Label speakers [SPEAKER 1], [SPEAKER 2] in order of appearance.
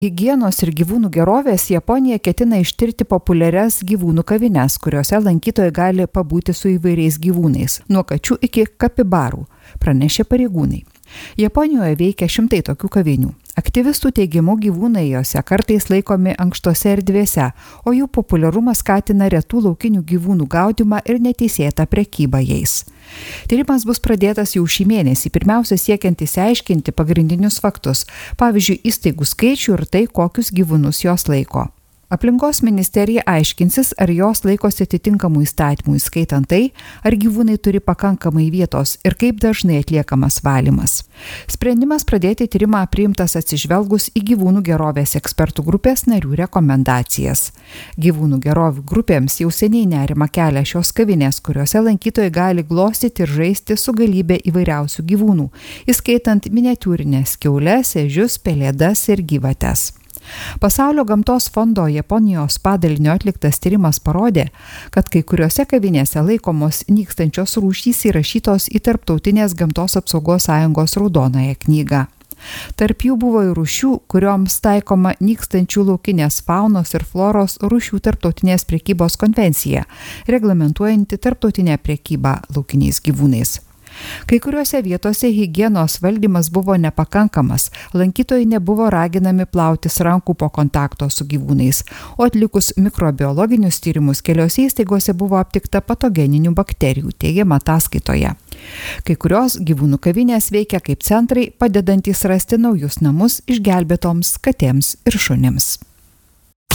[SPEAKER 1] Higienos ir gyvūnų gerovės Japonija ketina ištirti populiarias gyvūnų kavines, kuriuose lankytojai gali pabūti su įvairiais gyvūnais, nuo kačių iki kapibarų, pranešė pareigūnai. Japonijoje veikia šimtai tokių kavinių. Aktyvistų teigimu gyvūnai jose kartais laikomi ankštose erdvėse, o jų populiarumas skatina retų laukinių gyvūnų gaudymą ir neteisėtą prekybą jais. Tyrimas bus pradėtas jau šį mėnesį, pirmiausia siekiant išsiaiškinti pagrindinius faktus, pavyzdžiui, įstaigų skaičių ir tai, kokius gyvūnus jos laiko. Aplinkos ministerija aiškinsis, ar jos laikosi atitinkamų įstatymų, įskaitant tai, ar gyvūnai turi pakankamai vietos ir kaip dažnai atliekamas valymas. Sprendimas pradėti tyrimą priimtas atsižvelgus į gyvūnų gerovės ekspertų grupės narių rekomendacijas. Gyvūnų gerovių grupėms jau seniai nerima kelia šios kavinės, kuriuose lankytojai gali glostyti ir žaisti su galybė įvairiausių gyvūnų, įskaitant miniatiūrinės kiaules, ežius, pelėdas ir gyvates. Pasaulio gamtos fondo Japonijos padalinio atliktas tyrimas parodė, kad kai kuriuose kavinėse laikomos nykstančios rūšys įrašytos į Tarptautinės gamtos apsaugos sąjungos raudonąją knygą. Tarp jų buvo ir rūšių, kurioms taikoma nykstančių laukinės faunos ir floros rūšių tarptautinės prekybos konvencija, reglamentuojanti tarptautinę prekybą laukiniais gyvūnais. Kai kuriuose vietose higienos valdymas buvo nepakankamas, lankytojai nebuvo raginami plautis rankų po kontakto su gyvūnais, o atlikus mikrobiologinius tyrimus keliose įstaigose buvo aptikta patogeninių bakterijų, teigiama ataskaitoje. Kai kurios gyvūnų kavinės veikia kaip centrai, padedantys rasti naujus namus išgelbėtoms katėms ir šunims.